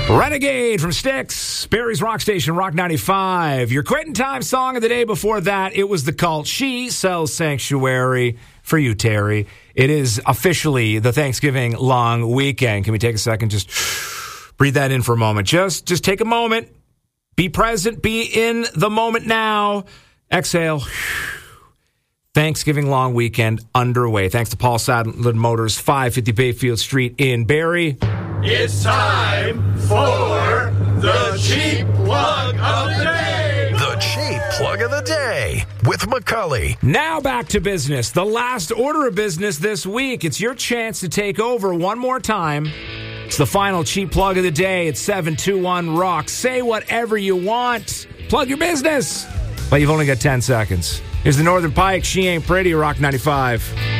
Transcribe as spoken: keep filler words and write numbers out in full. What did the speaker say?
Renegade from Styx, Barry's Rock Station, Rock ninety-five. Your Quitting Time song of the day. Before that, it was The Cult. She Sells Sanctuary. For you, Terry. It is officially the Thanksgiving long weekend. Can we take a second? Just breathe that in for a moment. Just, just take a moment. Be present. Be in the moment now. Exhale. Thanksgiving long weekend underway. Thanks to Paul Sadler Motors, five fifty Bayfield Street in Barrie. It's time for the Cheap Plug of the Day. The Cheap Plug of the Day with McCully. Now back to business. The last order of business this week. It's your chance to take over one more time. It's the final Cheap Plug of the Day. It's seven two one rock. Say whatever you want. Plug your business. But you've only got ten seconds. Here's the Northern Pike. She Ain't Pretty, Rock ninety-five.